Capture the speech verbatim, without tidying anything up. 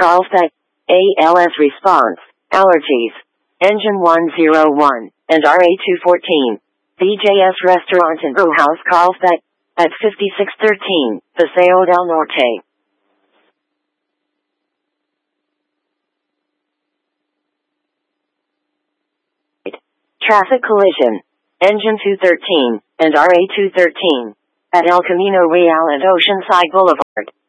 Carlsbad, A L S response, allergies, engine one oh one, and R A two fourteen. B J S Restaurant and Brew House Carlsbad, at fifty-six thirteen, Paseo del Norte. Traffic collision, engine two thirteen, and R A two thirteen, at El Camino Real and Oceanside Boulevard.